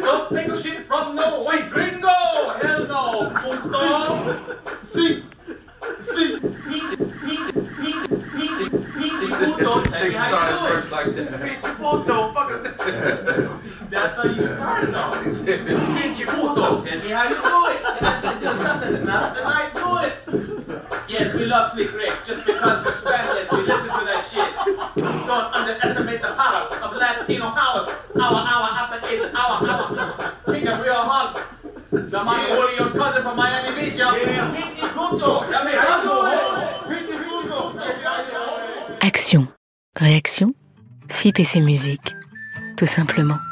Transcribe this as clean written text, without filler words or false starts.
Don't take shit from no white gringo. Hell no. Puto. Sí. Puto. Tell me how you do it. Like that. Pinche puto. That's how you start it off. Pinche puto. Tell me how you do it. That's just nothing. That's the night do it. Yes, we love Slick Rick. Just because we're Spanish, we listen to that shit. Don't underestimate the power of Latino house. Hour after 8 hour. Take a real hug. The man holding your cousin from Miami Beach, yo. Pinche puto. Tell me how you do it. Pinche puto. Action, réaction, FIP et ses musiques, tout simplement.